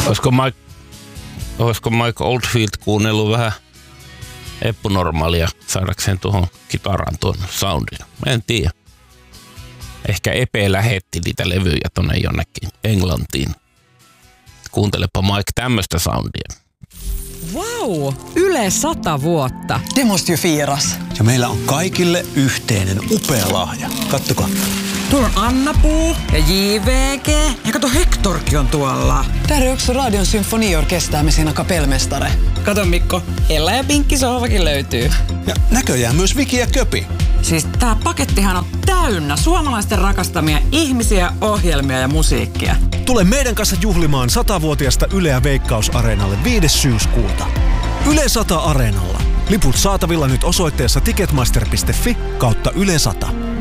Olisiko Mike Oldfield kuunnellut vähän Eppu-normaalia saadakseen tuohon kitaraan tuon soundin? En tiedä. Ehkä Epe lähetti niitä levyjä tonne jonnekin Englantiin. Kuuntelepa Mike tämmöstä soundia. Wow! Yle 100 vuotta. Det måste ju firas. Ja meillä on kaikille yhteinen upea lahja. Kattokaa. Tuolla on Anna-Puu ja JVG. Ja kato, Hectorkin on tuolla. Där är också Radion symfoniorkester med sina kapellmästare. Kato Mikko, Ella ja Pinkki sohvakin löytyy. Ja näköjään myös Viki ja Köpi. Siis tää pakettihan on täynnä suomalaisten rakastamia ihmisiä, ohjelmia ja musiikkia. Tule meidän kanssa juhlimaan 100-vuotiaasta Yleä Veikkaus-areenalle 5. syyskuuta. Yle 100 Areenalla. Liput saatavilla nyt osoitteessa ticketmaster.fi/Yle 100.